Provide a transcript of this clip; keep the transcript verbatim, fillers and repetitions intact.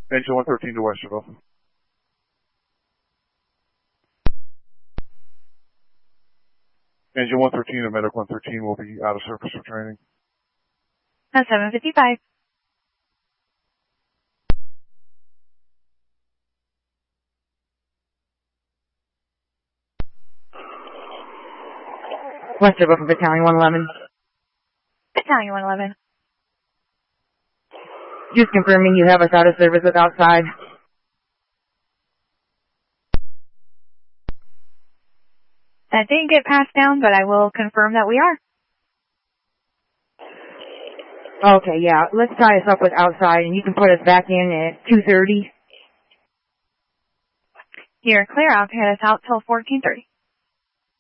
Engine one thirteen to Westerville. Engine one thirteen and Medic one thirteen will be out of service for training. That's seven fifty-five. Westerville for Battalion one eleven. Battalion one eleven. Just confirming you have us out of service with outside. That didn't get passed down, but I will confirm that we are. Okay, yeah. Let's tie us up with outside, and you can put us back in at two thirty. You're clear. I'll head us out till fourteen thirty.